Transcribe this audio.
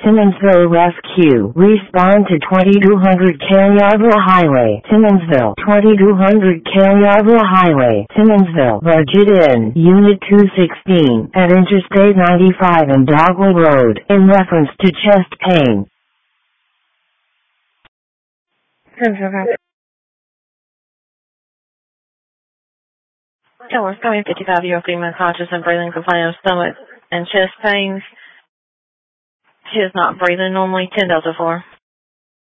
Timmonsville Rescue. Respond to 2200 Caryarville Highway. Timmonsville. 2200 Caryarville Highway. Timmonsville. Budget in. Unit 216. At Interstate 95 and Dogwood Road. In reference to chest pain. Tower 55-year-old female conscious and breathing complaint of stomach and chest pains. She is not breathing normally. 10 Delta 4.